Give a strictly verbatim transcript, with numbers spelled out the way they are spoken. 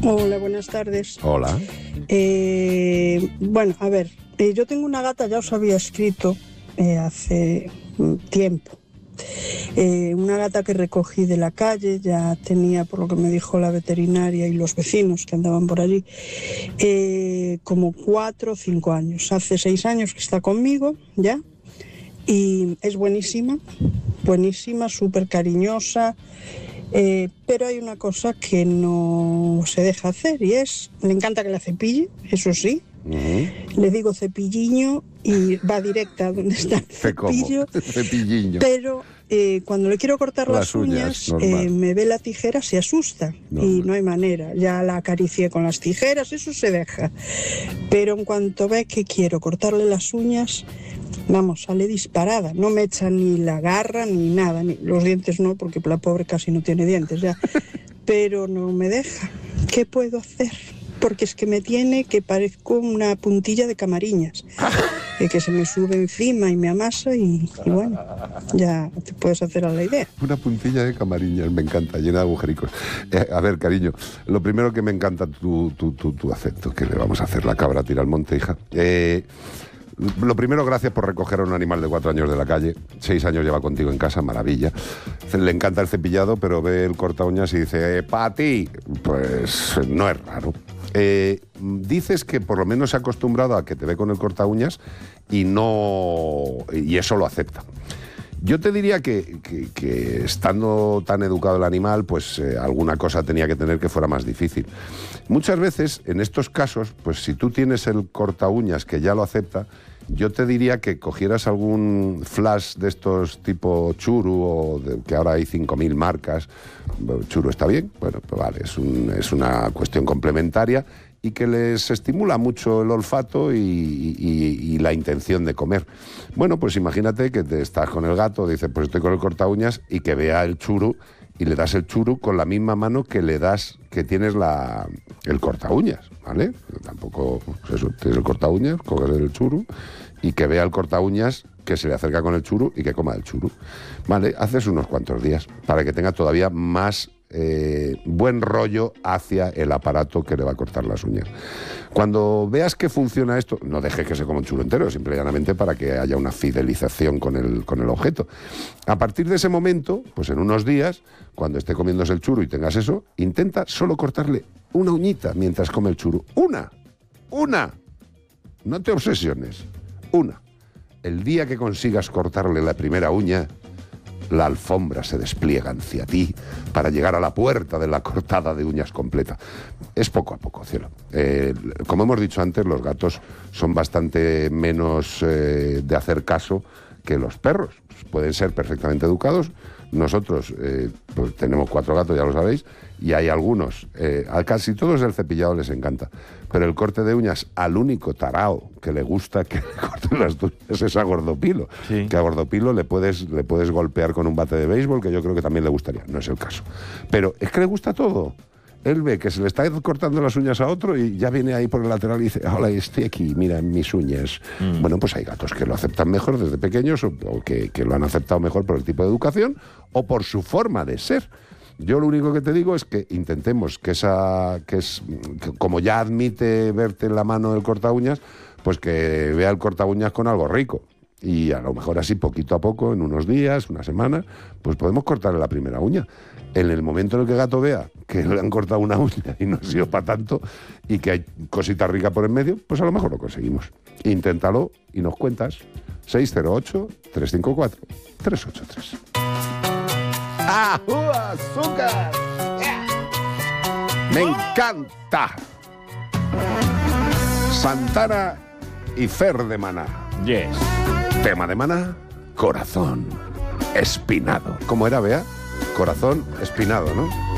Hola, buenas tardes. Hola. Eh, bueno, a ver, eh, yo tengo una gata, ya os había escrito eh, hace mm, tiempo. Eh, una gata que recogí de la calle, ya tenía, por lo que me dijo la veterinaria y los vecinos que andaban por allí, eh, como cuatro o cinco años. Hace seis años que está conmigo ya y es buenísima, buenísima, súper cariñosa. Eh, pero hay una cosa que no se deja hacer y es, le encanta que la cepille, eso sí. Uh-huh. Le digo cepilliño y va directa a donde está el cepillo. Cepilliño. Pero eh, cuando le quiero cortar las, las uñas, uñas eh, me ve la tijera, se asusta. Normal. Y no hay manera. Ya la acaricié con las tijeras, eso se deja. Pero en cuanto ve que quiero cortarle las uñas, vamos, sale disparada, no me echa ni la garra ni nada, ni los dientes no, porque la pobre casi no tiene dientes ya, pero no me deja. ¿Qué puedo hacer? Porque es que me tiene que parezco una puntilla de camariñas, eh, que se me sube encima y me amasa y, y bueno, ya te puedes hacer a la idea. Una puntilla de camariñas, me encanta, llena de agujericos. Eh, a ver, cariño, lo primero que me encanta tu, tu, tu, tu acento, que le vamos a hacer la cabra tira al monte, hija. Eh... Lo primero, gracias por recoger a un animal de cuatro años de la calle. Seis años lleva contigo en casa, maravilla. Le encanta el cepillado, pero ve el corta uñas y dice, eh, para ti. Pues no es raro. Eh, dices que por lo menos se ha acostumbrado a que te ve con el corta uñas y no. Y eso lo acepta. Yo te diría que, que, que estando tan educado el animal, pues eh, alguna cosa tenía que tener que fuera más difícil. Muchas veces, en estos casos, pues si tú tienes el corta uñas que ya lo acepta, yo te diría que cogieras algún flash de estos tipo Churu, o de, que ahora hay cinco mil marcas. Churu está bien, bueno, pues vale, es, un, es una cuestión complementaria y que les estimula mucho el olfato y, y, y la intención de comer. Bueno, pues imagínate que te estás con el gato, dices, pues estoy con el corta uñas, y que vea el churu, y le das el churu con la misma mano que le das, que tienes la, el corta uñas, ¿vale? Tampoco, pues eso, tienes el corta uñas, coges el churu, y que vea el corta uñas, que se le acerca con el churu y que coma el churu. Vale, haces unos cuantos días, para que tenga todavía más Eh, buen rollo hacia el aparato que le va a cortar las uñas. Cuando veas que funciona esto, no dejes que se coma un churro entero, simple y llanamente para que haya una fidelización con el, con el objeto. A partir de ese momento, pues en unos días, cuando esté comiéndose el churro y tengas eso, intenta solo cortarle una uñita mientras come el churro. ¡Una! ¡Una! No te obsesiones. Una. El día que consigas cortarle la primera uña, la alfombra se despliega hacia ti para llegar a la puerta de la cortada de uñas completa. Es poco a poco, cielo. Eh, como hemos dicho antes, los gatos son bastante menos eh, de hacer caso que los perros. Pueden ser perfectamente educados. Nosotros eh, pues tenemos cuatro gatos, ya lo sabéis, y hay algunos, eh, a casi todos el cepillado les encanta, pero el corte de uñas al único tarao que le gusta que le corten las uñas es a Gordopilo. Sí. Que a Gordopilo le puedes, le puedes golpear con un bate de béisbol, que yo creo que también le gustaría, no es el caso. Pero es que le gusta todo. Él ve que se le está cortando las uñas a otro y ya viene ahí por el lateral y dice, hola, estoy aquí, mira mis uñas. Mm. Bueno, pues hay gatos que lo aceptan mejor desde pequeños, o, o que, que lo han aceptado mejor por el tipo de educación o por su forma de ser. Yo lo único que te digo es que intentemos que esa, que es, que como ya admite verte en la mano el corta uñas, pues que vea el corta uñas con algo rico. Y a lo mejor así poquito a poco, en unos días, una semana, pues podemos cortarle la primera uña. En el momento en el que el gato vea que le han cortado una uña y no ha sido para tanto y que hay cosita rica por en medio, pues a lo mejor lo conseguimos. Inténtalo y nos cuentas. seis cero ocho, tres cinco cuatro, tres ocho tres. ¡Ajú, azúcar! Yeah. ¡Me encanta! Santana y Fer de Maná. Yes. Tema de Maná, corazón espinado. ¿Cómo era, Bea? Corazón espinado, ¿no?